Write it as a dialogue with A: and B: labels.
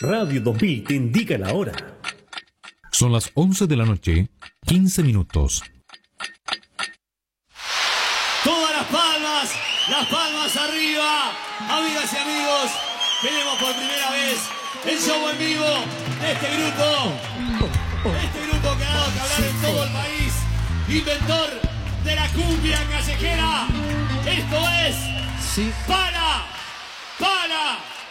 A: Radio 2000 te indica la hora.
B: Son las 11 de la noche, 15 minutos.
C: Todas las palmas arriba. Amigas y amigos, tenemos por primera vez el show en vivo de este grupo que ha dado que hablar en todo el país. Inventor de la cumbia callejera. Esto es...
D: Sí.
C: ¡Para!